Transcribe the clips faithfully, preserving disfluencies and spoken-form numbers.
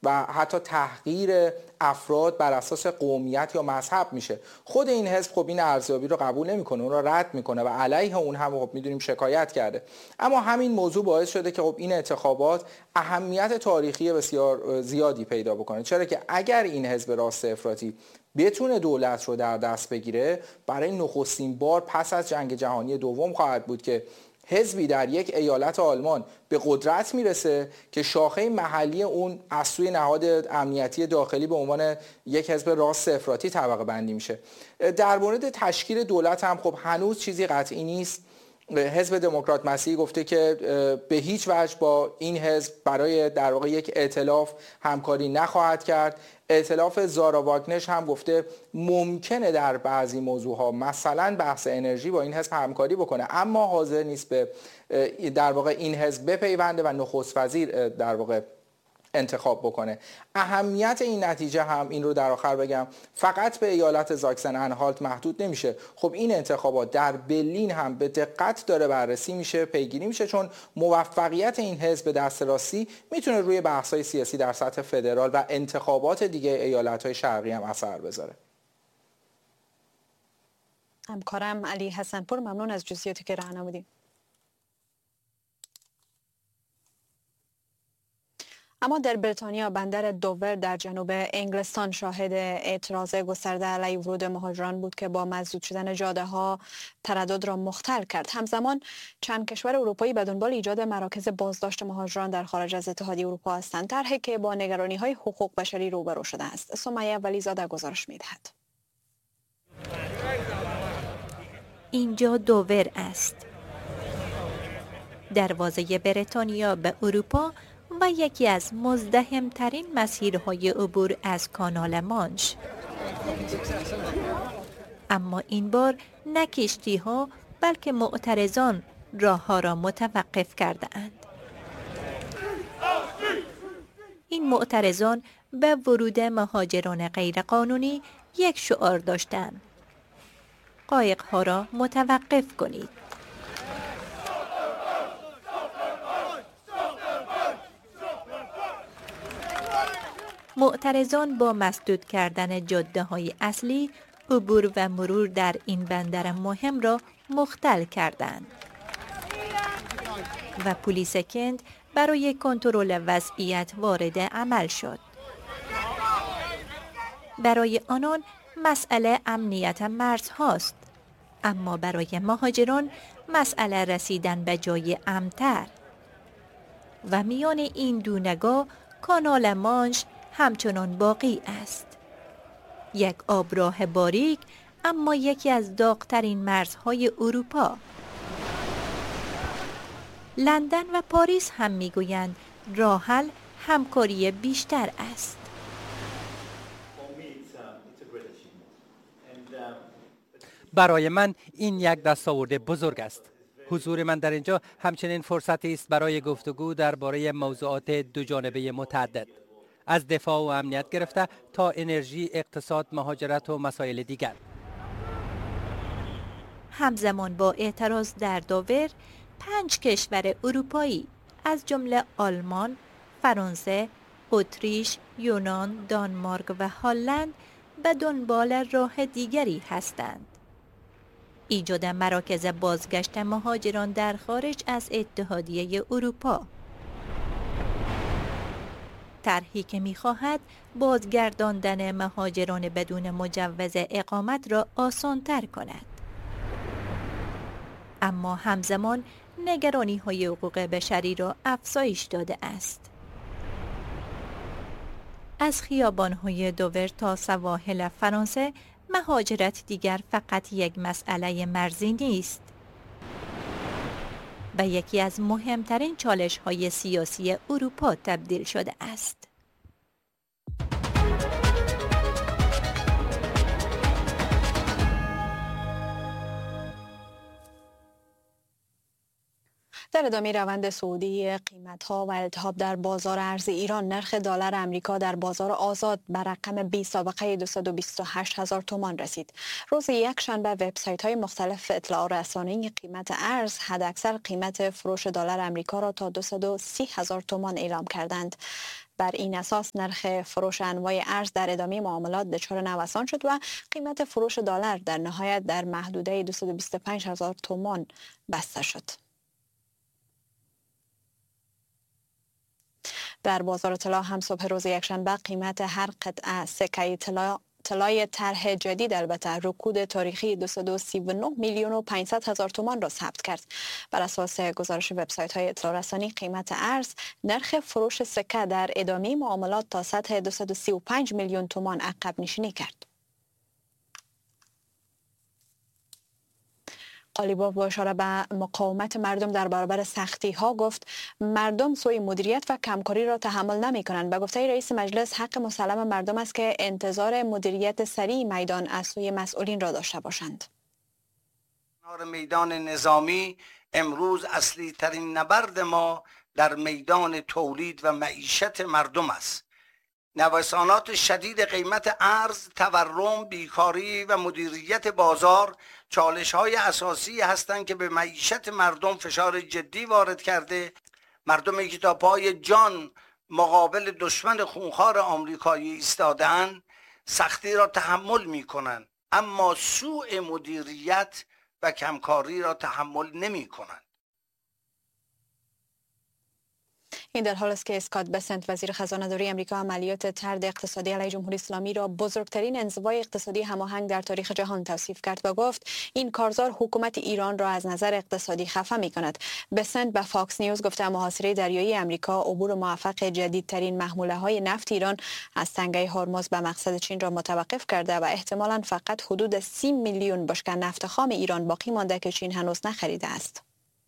و حتی تحقیر افراد بر اساس قومیت یا مذهب میشه. خود این حزب خب این ارزیابی رو قبول نمیکنه، اون رو رد میکنه و علیه اون هم خب میدونیم شکایت کرده. اما همین موضوع باعث شده که خب این انتخابات اهمیت تاریخی بسیار زیادی پیدا بکنه، چرا که اگر این حزب راست افراطی بتونه دولت رو در دست بگیره، برای نخستین بار پس از جنگ جهانی دوم خواهد بود که حزبی در یک ایالت آلمان به قدرت میرسه که شاخه محلی اون از سوی نهاد امنیتی داخلی به عنوان یک حزب راست افراطی طبقه بندی میشه. در مورد تشکیل دولت هم خب هنوز چیزی قطعی نیست. حزب دموکرات مسیحی گفته که به هیچ وجه با این حزب برای در واقع یک ائتلاف همکاری نخواهد کرد. ائتلاف زارا واگنش هم گفته ممکنه در بعضی موضوعها مثلا بحث انرژی با این حزب همکاری بکنه، اما حاضر نیست به در واقع این حزب بپیونده و نخست وزیر در واقع انتخاب بکنه. اهمیت این نتیجه هم این رو در آخر بگم فقط به ایالت زاکسن انهالت محدود نمیشه. خب این انتخابات در برلین هم به دقت داره بررسی میشه، پیگیری میشه، چون موفقیت این حزب دست راستی میتونه روی بحث‌های سیاسی در سطح فدرال و انتخابات دیگه ایالت‌های شرقی هم اثر بذاره. همکارم علی حسنپور، ممنون از جزئیاتی که رهن نمودید. اما در بریتانیا بندر دوور در جنوب انگلستان شاهد اعتراض گسترده علیه ورود مهاجران بود که با مسدود شدن جاده ها تردد را مختل کرد. همزمان چند کشور اروپایی به دنبال ایجاد مراکز بازداشت مهاجران در خارج از اتحادیه اروپا هستند، طرحی که با نگرانی های حقوق بشری روبرو شده است. سمیه ولیزاده گزارش می‌دهد. اینجا دوور است، دروازه بریتانیا به اروپا و یکی از مزدحمترین مسیرهای عبور از کانال مانش. اما این بار نه کشتی‌ها بلکه معترضان راه ها را متوقف کرده اند. این معترضان به ورود مهاجران غیرقانونی یک شعار داشتند: قایق ها را متوقف کنید. معترضان با مسدود کردن جاده های اصلی عبور و مرور در این بندر مهم را مختل کردند و پلیس کент برای کنترل وضعیت وارد عمل شد. برای آنان مسئله امنیت مرزهاست، اما برای مهاجران مسئله رسیدن به جای امن‌تر. و میان این دو نگاه کانال مانش همچنان باقی است. یک آبراه باریک، اما یکی از داغ‌ترین مرزهای اروپا. لندن و پاریس هم میگویند راه حل همکاری بیشتر است. برای من این یک دستاورد بزرگ است. حضور من در اینجا همچنین فرصتی است برای گفتگو درباره موضوعات دوجانبه متعدد، از دفاع و امنیت گرفته تا انرژی، اقتصاد، مهاجرت و مسائل دیگر. همزمان با اعتراض در دوور، پنج کشور اروپایی از جمله آلمان، فرانسه، اتریش، یونان، دانمارک و هلند به دنبال راه دیگری هستند: ایجاد مراکز بازگشت مهاجران در خارج از اتحادیه اروپا. طرحی که می‌خواهد بازگرداندن مهاجران بدون مجوز اقامت را آسان‌تر کند. اما همزمان نگرانی‌های حقوق بشری را افزایش داده است. از خیابان‌های دوور تا سواحل فرانسه، مهاجرت دیگر فقط یک مسئله مرزی نیست، به یکی از مهمترین چالش‌های سیاسی اروپا تبدیل شده است. در ادامه روند صعودی قیمت‌ها و التهاب در بازار ارز ایران، نرخ دلار آمریکا در بازار آزاد به رقم بی سابقه دویست و بیست و هشت هزار تومان رسید. روز یکشنبه وبسایت‌های مختلف اطلاع رسانی قیمت ارز حداکثر قیمت فروش دلار آمریکا را تا دویست و سی هزار تومان اعلام کردند. بر این اساس نرخ فروش انواع ارز در ادامه معاملات دچار نوسان شد و قیمت فروش دلار در نهایت در محدوده دویست و بیست و پنج هزار تومان بسته شد. در بازار طلا هم صبح روز یکشنبه قیمت هر قطعه سکه طلا طلای طرح جدید البته رکود تاریخی دویست و سی و نه میلیون و پانصد هزار تومان را ثبت کرد. بر اساس گزارش وبسایت های اطلاع رسانی قیمت ارز نرخ فروش سکه در ادامه معاملات تا سطح دویست و سی و پنج میلیون تومان عقب نشینی کرد. قالیباف با اشاره به مقاومت مردم در برابر سختی ها گفت مردم سوی مدیریت و کمکاری را تحمل نمی کنند. به گفته رئیس مجلس حق مسلم مردم است که انتظار مدیریت سریع میدان از سوی مسئولین را داشته باشند. میدان نظامی امروز اصلی ترین نبرد ما در میدان تولید و معیشت مردم است. نوسانات شدید قیمت ارز، تورم، بیکاری و مدیریت بازار چالش‌های اساسی هستند که به معیشت مردم فشار جدی وارد کرده. مردمی که تا پای جان مقابل دشمن خونخوار آمریکایی ایستاده‌اند سختی را تحمل می‌کنند، اما سوء مدیریت و کمکاری را تحمل نمی‌کنند. این در حالی است که اسکات بسنت وزیر خزانه‌داری آمریکا عملیات طرد اقتصادی علیه جمهوری اسلامی را بزرگترین انزوای اقتصادی هماهنگ در تاریخ جهان توصیف کرد و گفت این کارزار حکومت ایران را از نظر اقتصادی خفه می‌کند. بسنت به فاکس نیوز گفته محاصره دریایی آمریکا عبور موفق جدیدترین محموله‌های نفت ایران از تنگه هرمز به مقصد چین را متوقف کرده و احتمالاً فقط حدود سی میلیون بشکه نفت خام ایران باقی مانده که چین هنوز نخریده است.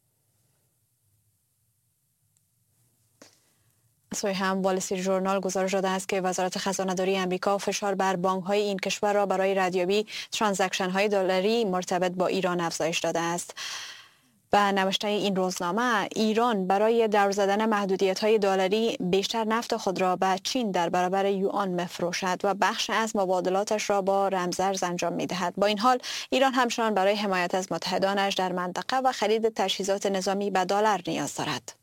سوی هم وال استریت ژورنال گزارش داده است که وزارت خزانه‌داری آمریکا فشار بر بانک‌های این کشور را برای ردیابی ترانزکشن‌های دلاری مرتبط با ایران افزایش داده است. و نوشته این روزنامه ایران برای دور زدن محدودیت‌های دلاری بیشتر نفت خود را به چین در برابر یوآن می‌فروشد و بخش از مبادلاتش را با رمزارز انجام می‌دهد. با این حال ایران همچنان برای حمایت از متحدانش در منطقه و خرید تجهیزات نظامی به دلار نیاز دارد.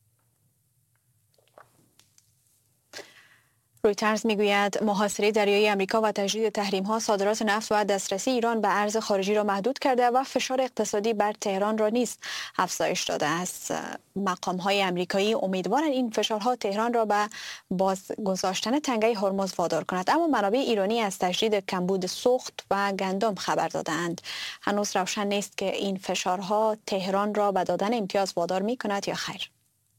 رویترز میگوید محاصره دریایی آمریکا و تجدید تحریم‌ها صادرات نفت و دسترسی ایران به ارز خارجی را محدود کرده و فشار اقتصادی بر تهران را نیز افزایش داده است. مقام‌های آمریکایی امیدوارند این فشارها تهران را به بازگذاشتن تنگه هرمز وادار کند، اما منابع ایرانی از تجدید کمبود سوخت و گندم خبر داده‌اند. هنوز روشن نیست که این فشارها تهران را به دادن امتیاز وادار می‌کند یا خیر.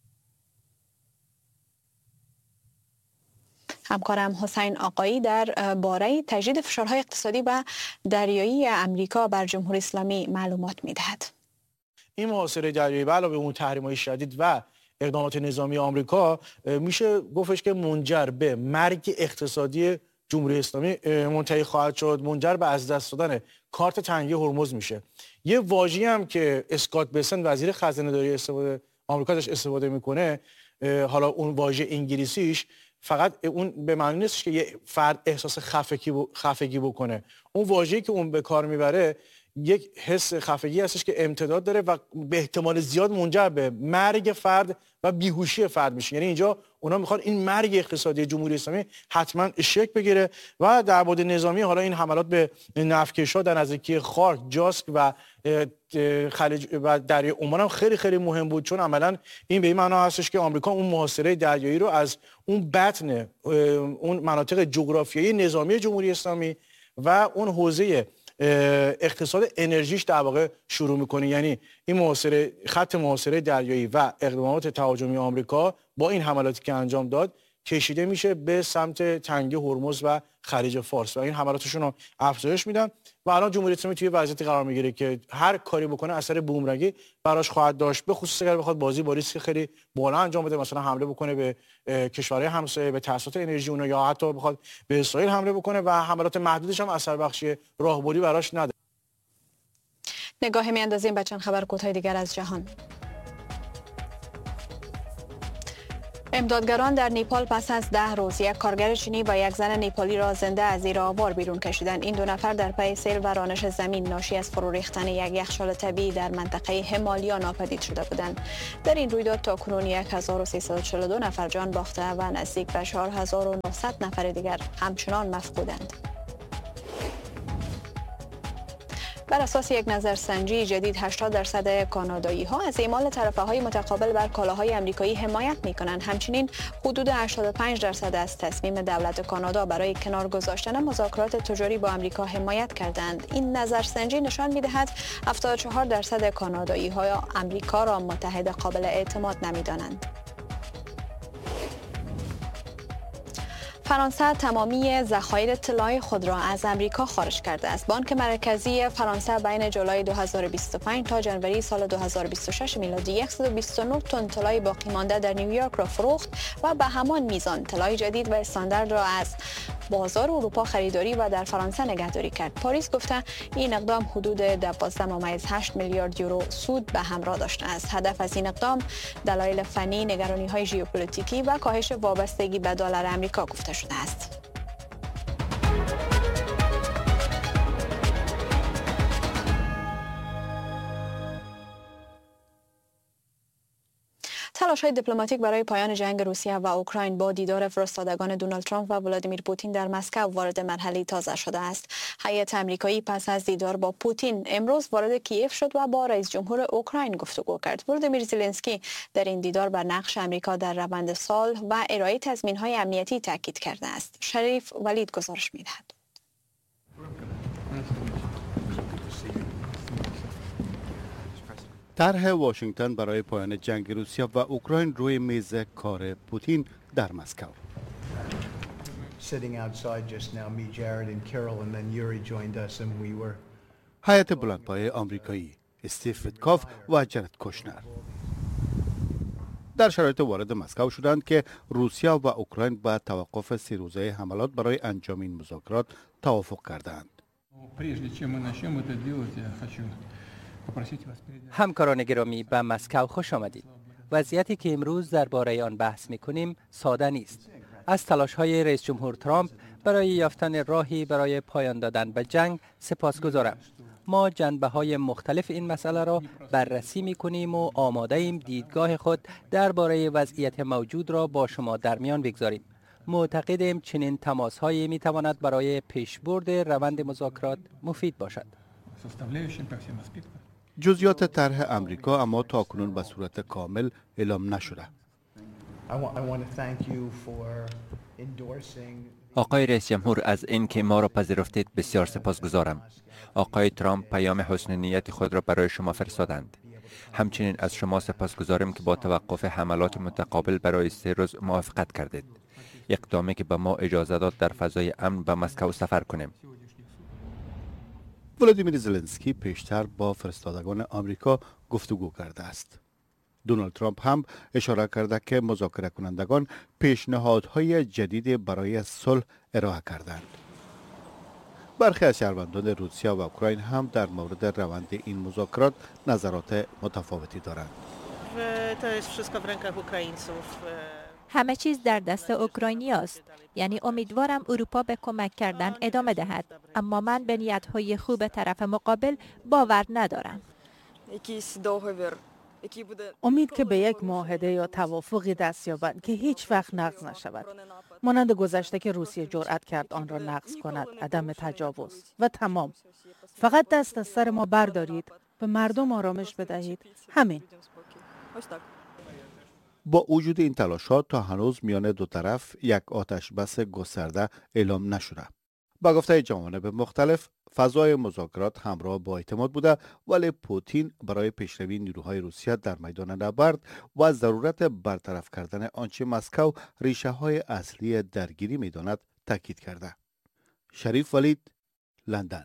همکارم حسین آقایی در باره تجدید فشارهای اقتصادی و دریایی آمریکا بر جمهوری اسلامی معلومات می‌دهد. این محاصره دریایی به علاوه اون تحریم‌های شدید و اقدامات نظامی آمریکا میشه گفتش که منجر به مرگ اقتصادی جمهوری اسلامی منتهی خواهد شد، منجر به از دست دادن کارت تنگه هرمز میشه. یه واژه‌ای هم که اسکات بسنت وزیر خزانه‌داری استفاده آمریکا داشت استفاده میکنه، حالا اون واژه انگلیسیش فقط اون به معنی نیست که یه فرد احساس خفگی خفگی بکنه. اون واژه‌ای که اون به کار میبره یک حس خفگی هستش که امتداد داره و به احتمال زیاد منجر به مرگ فرد و بیهوشی فرد میشه. یعنی اینجا اونا میخوان این مرگ اقتصادی جمهوری اسلامی حتما شکل بگیره. و در بعد نظامی حالا این حملات به نفتکش‌ها در نزدیکی خارک، جاسک و خلیج و دریای عمان هم خیلی خیلی مهم بود، چون عملا این به این معنا هستش که آمریکا اون محاصره دریایی رو از اون بطن اون مناطق جغرافیایی نظامی جمهوری اسلامی و اون حوزه اقتصاد انرژیش در واقع شروع میکنه. یعنی این محاصره، خط محاصره دریایی و اقدامات تهاجمی آمریکا با این حملاتی که انجام داد کشیده میشه به سمت تنگه هرمز و خلیج فارس و این حملاتشون رو افزایش میدن و الان جمهوری اسلامی توی وضعیتی قرار میگیره که هر کاری بکنه اثر بومرنگی براش خواهد داشت، به خصوص اگر بخواد بازی با ریسک خیلی بالا انجام بده، مثلا حمله بکنه به کشورهای همسایه، به تأسیسات انرژی اونها، یا حتی بخواد به اسرائیل حمله بکنه و حملات محدودش هم اثر بخشی راهبردی براش نداره. نگاه میاندازیم به چند خبر کوتاه دیگر از جهان. امدادگران در نیپال پس از ده روز یک کارگر چینی و یک زن نیپالی را زنده از زیر آوار بیرون کشیدند. این دو نفر در پی سیل و رانش زمین ناشی از فرو ریختن یک یخچال طبیعی در منطقه همالیا ناپدید شده بودند. در این رویداد تاکنون هزار و سیصد و چهل و دو نفر جان باخته و نزدیک به چهار هزار و نهصد نفر دیگر همچنان مفقودند. بر اساس یک نظرسنجی جدید هشتاد درصد کانادایی ها از اعمال طرفه های متقابل بر کالاهای آمریکایی حمایت می کنند. همچنین حدود هشتاد و پنج درصد از تصمیم دولت کانادا برای کنار گذاشتن مذاکرات تجاری با آمریکا حمایت کردند. این نظرسنجی نشان می دهد هفتاد و چهار درصد کانادایی ها آمریکا را متحد قابل اعتماد نمی دانند. فرانسه تمامی ذخایر طلای خود را از امریکا خارج کرده است. بانک مرکزی فرانسه بین جولای دو هزار و بیست و پنج تا جنوری سال دو هزار و بیست و شش میلادی صد و بیست و نه تن طلای باقی مانده در نیویورک را فروخت و به همان میزان طلای جدید و استاندارد را از بازار اروپا خریداری و در فرانسه نگهداری کرد. پاریس گفته این اقدام حدود دوازده ممیز هشت میلیارد یورو سود به همراه داشته است. هدف از این اقدام دلایل فنی، نگرانی‌های ژئوپلیتیکی و کاهش وابستگی به دلار آمریکا گفته شده است. تلاش‌های دیپلماتیک برای پایان جنگ روسیه و اوکراین با دیدار فرستادگان دونالد ترامپ و ولادیمیر پوتین در مسکو وارد مرحله تازه شده است. هیئت آمریکایی پس از دیدار با پوتین امروز وارد کیف شد و با رئیس جمهور اوکراین گفتگو کرد. ولادیمیر زلنسکی در این دیدار بر نقش آمریکا در روند صلح و ارائه تضمین‌های امنیتی تاکید کرده است. شریف ولید گزارش می‌دهد. طرح واشنگتن برای پایان جنگ روسیه و اوکراین روی میز کار پوتین در مسکو. هیئت بلندپایه آمریکایی، استیو ویتکاف و جرد کوشنر در شرایط وارد مسکو شدند که روسیه و اوکراین با توقف سه روزه حملات برای انجام این مذاکرات توافق کردند. همکاران گرامی، به مسکو خوش آمدید. وضعیتی که امروز درباره آن بحث می‌کنیم ساده نیست. از تلاش‌های رئیس جمهور ترامپ برای یافتن راهی برای پایان دادن به جنگ سپاسگزارم. ما جنبه‌های مختلف این مسئله را بررسی می‌کنیم و آماده ایم دیدگاه خود درباره وضعیت موجود را با شما در میان بگذاریم. معتقدیم چنین تماس‌هایی می‌تواند برای پیشبرد روند مذاکرات مفید باشد. جزئیات طرح امریکا اما تاکنون به صورت کامل اعلام نشده. آقای رئیس جمهور، از اینکه ما را پذیرفتید بسیار سپاسگزارم. آقای ترامپ پیام حسن نیت خود را برای شما فرستادند. همچنین از شما سپاسگزارم که با توقف حملات متقابل برای سه روز موافقت کردید. اقدامی که به ما اجازه داد در فضای امن به مسکو سفر کنیم. ولادیمیر زلنسکی پیشتر با فرستادگان آمریکا گفتگو کرده است. دونالد ترامپ هم اشاره کرده که مذاکره کنندگان پیشنهادهای جدید برای صلح ارائه کردند. برخی از شهروندان روسیه و اوکراین هم در مورد روند این مذاکرات نظرات متفاوتی دارند. همه چیز در دست اوکراینی است. یعنی امیدوارم اروپا به کمک کردن ادامه دهد، اما من به نیت‌های خوب طرف مقابل باور ندارم. امید که به یک معاهده یا توافقی دست یابند که هیچ وقت نقض نشود. مانند گذشته که روسیه جرأت کرد آن را نقض کند، عدم تجاوز و تمام. فقط دست از سر ما بردارید، به مردم آرامش بدهید. همین. با وجود این تلاشات تا هنوز میان دو طرف یک آتش بس گسترده اعلام نشده. با گفته جوانب مختلف، فضای مذاکرات همراه با اعتماد بوده، ولی پوتین برای پیشروی نیروهای روسیه در میدان نبرد و ضرورت برطرف کردن آنچه مسکو ریشه های اصلی درگیری میداند تاکید کرده. شریف ولید، لندن.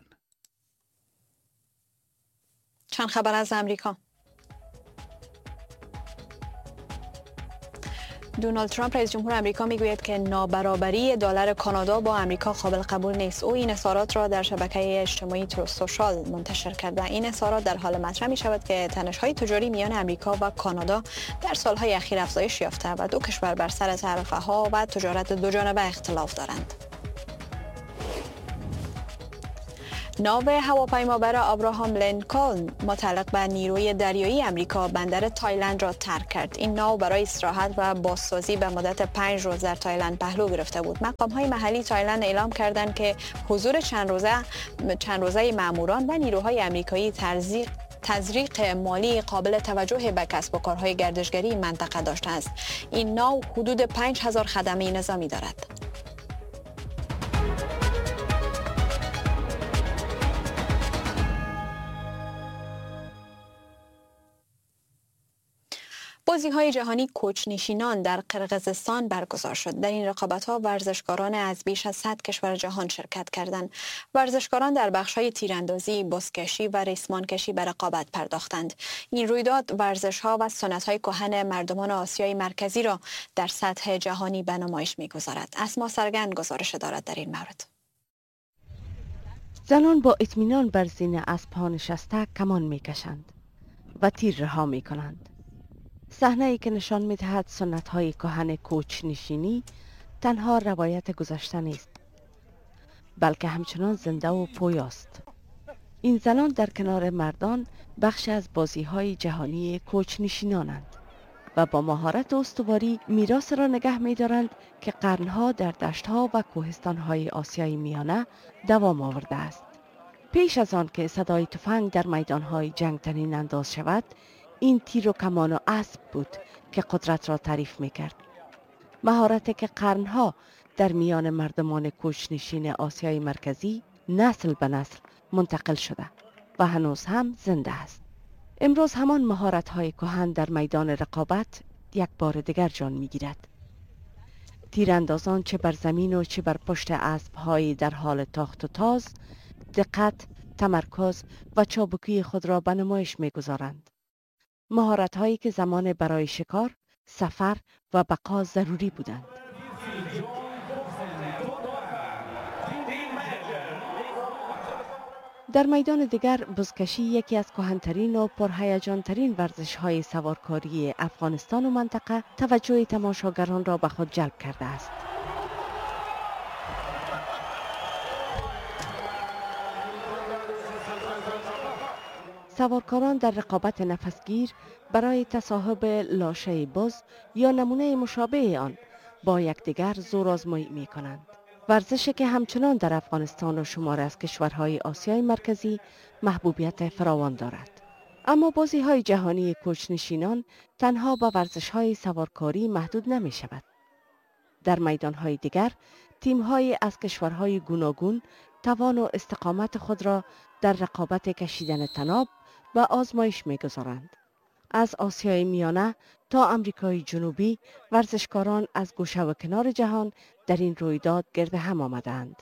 چند خبر از امریکا. دونالد ترامپ رئیس جمهور آمریکا میگوید که نابرابری دلار کانادا با آمریکا قابل قبول نیست. او این اظهارات را در شبکه اجتماعی تروث سوشال منتشر کرد و این اظهارات در حال مطرح می شود که تنش‌های تجاری میان آمریکا و کانادا در سالهای اخیر افزایش یافته و دو کشور بر سر تعرفه‌ها و تجارت دوجانبه اختلاف دارند. ناو هواپیمابر ابراهام لینکلن متعلق به نیروی دریایی آمریکا بندر تایلند را ترک کرد. این ناو برای استراحت و بازسازی به مدت پنج روز در تایلند پهلو گرفته بود. مقام‌های محلی تایلند اعلام کردند که حضور چند روزه چند روزه ماموران و نیروهای آمریکایی تزریق تزریق مالی قابل توجه به کسب و کارهای گردشگری منطقه داشته است. این ناو حدود پنج هزار خدمه نظامی دارد. بازی‌های جهانی کوچ‌نشینان در قرقیزستان برگزار شد. در این رقابت‌ها ورزشکاران از بیش از صد کشور جهان شرکت کردند. ورزشکاران در بخش‌های تیراندازی، بزکشی و ریسمان کشی به رقابت پرداختند. این رویداد ورزش‌ها و سنت‌های کهن مردمان آسیای مرکزی را در سطح جهانی به نمایش می‌گذارد. اسما سرگند گزارش دارد در این مورد. زنان با اطمینان بر زین اسب‌ها نشسته کمان می‌کشند و تیر رها می‌کنند. صحنه‌ای که نشان می‌دهد سنت‌های کهن کوچ نشینی تنها روایت گذشته نیست، بلکه همچنان زنده و پویاست. این زنان در کنار مردان بخش از بازی‌های جهانی کوچ نشینانند و با مهارت و استواری میراث را نگه می‌دارند که قرنها در دشت‌ها و کوهستان‌های آسیای میانه دوام آورده است. پیش از آن که صدای تفنگ در میدان‌های جنگ طنین انداز شود، این تیر و کمان و اسب بود که قدرت را تعریف می‌کرد. مهارتی که قرنها در میان مردمان کوچ‌نشین آسیای مرکزی نسل به نسل منتقل شده و هنوز هم زنده است. امروز همان مهارت‌های کهن در میدان رقابت یک بار دیگر جان می‌گیرد. تیراندازان چه بر زمین و چه بر پشت اسب‌های در حال تاخت و تاز، دقت، تمرکز و چابکی خود را به نمایش می‌گذارند. مهارت‌هایی که زمان برای شکار، سفر و بقا ضروری بودند. در میدان دیگر بزکشی یکی از کهن‌ترین و پرهیجان‌ترین ورزش‌های سوارکاری افغانستان و منطقه توجه تماشاگران را به خود جلب کرده است. سوارکاران در رقابت نفسگیر برای تصاحب لاشه بز یا نمونه مشابه آن با یکدیگر زور آزمایی می کنند. ورزشی که همچنان در افغانستان و شمار از کشورهای آسیای مرکزی محبوبیت فراوان دارد. اما بازی‌های جهانی کوچ‌نشینان تنها با ورزش‌های سوارکاری محدود نمی شود. در میدان‌های دیگر تیم‌های از کشورهای گوناگون توان و استقامت خود را در رقابت کشیدن طناب و آزمایش می‌گذارند. از آسیای میانه تا امریکای جنوبی ورزشکاران از گوشه و کنار جهان در این رویداد گرد هم آمدند.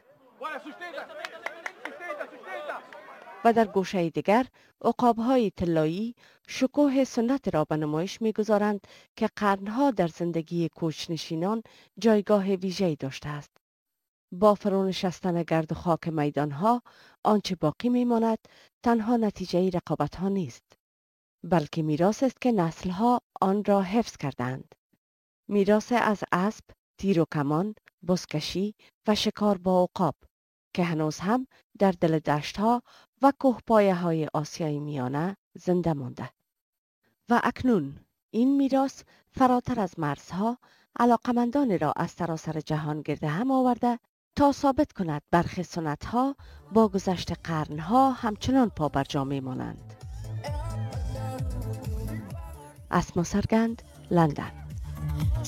و در گوشه دیگر عقاب‌های طلایی شکوه سنت را به نمایش می‌گذارند که قرنها در زندگی کوچ‌نشینان جایگاه ویژه‌ای داشته است. با فرونشستن گرد و خاک میدانها آنچه باقی میماند تنها نتیجه رقابتها نیست، بلکه میراث است که نسلها آن را حفظ کردند. میراث از اسب، تیر و کمان، بزکشی و شکار با عقاب که هنوز هم در دل دشتها و کوهپایه های آسیای میانه زنده مانده. و اکنون این میراث فراتر از مرزها علاقمندان را از سراسر جهان گرد هم آورده تا ثابت کند برخی سنت‌ها با گذشت قرن‌ها همچنان پابرجا می‌مانند. اسما سرگند، لندن.